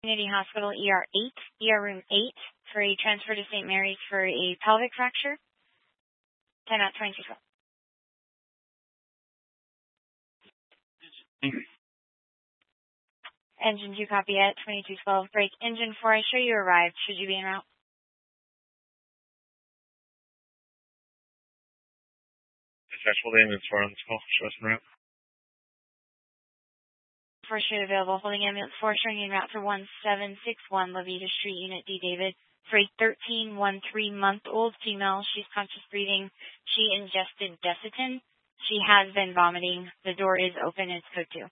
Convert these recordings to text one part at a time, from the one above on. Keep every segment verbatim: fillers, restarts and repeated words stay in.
Community Hospital E R eight, E R room eight, for a transfer to Saint Mary's for a pelvic fracture. ten at twenty-two twelve. Engine two copy at twenty-two twelve. Break engine four. I show you arrived. Should you be en route? Successful ambulance four on this call. Show us en route. four should available. Holding ambulance four showing en route for one seven six one Levita Street, Unit D. David. For a thirteen one three month old female. She's conscious breathing. She ingested Desitin. She has been vomiting. The door is open. It's code two.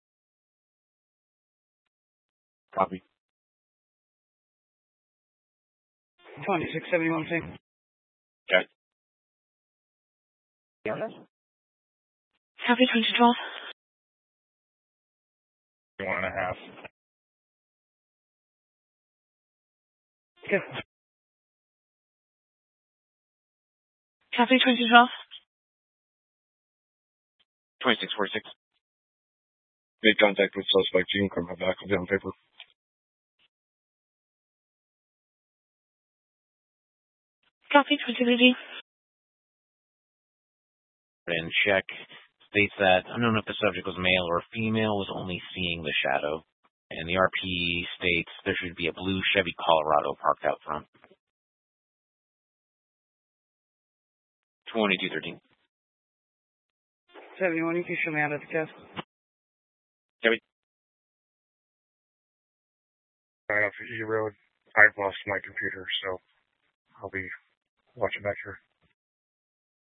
Copy. twenty-six seventy-one, same. Okay. Copy twenty twelve. One and a half. Okay. Copy twenty twelve. twenty-six forty-six. Made contact with suspect. You can come right back. I'll be on paper. Copy twenty-three. And check states that unknown if the subject was male or female, was only seeing the shadow. And the R P states there should be a blue Chevy Colorado parked out front. twenty-two thirteen. seventy-one, you can show me out at the cast. Chevy. Right off the E Road. I've lost my computer, so I'll be watching back here.